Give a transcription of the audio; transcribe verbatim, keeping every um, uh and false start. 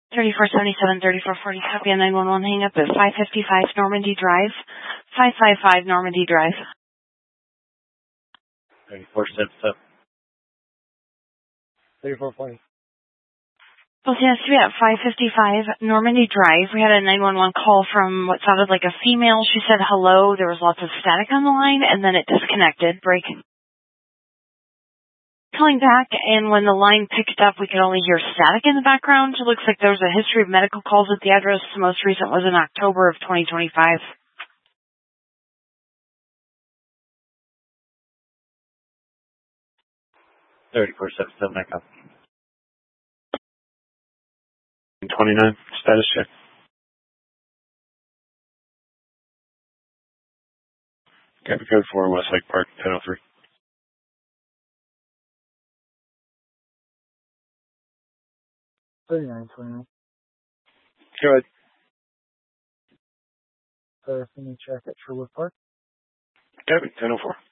thirty-four seventy-seven, thirty-four forty, copy on nine one one, hang up at five fifty-five Normandy Drive, five five five Normandy Drive. thirty-four seventy-seven. thirty-four forty. Well, yes, we at five fifty-five Normandy Drive. We had a nine one one call from what sounded like a female. She said hello. There was lots of static on the line, and then it disconnected, breaking. Calling back, and when the line picked up, we could only hear static in the background. It looks like there was a history of medical calls at the address. The most recent was in October of twenty twenty-five. thirty-four seventy-seven, I copy. twenty-nine, status check. Copy code for Westlake Park, ten oh three. thirty-nine twenty-nine. Go ahead. Uh, can you check at Sherwood Park? Copy, ten oh four.